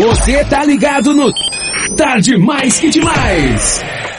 Você tá ligado no Tarde Mais que Demais.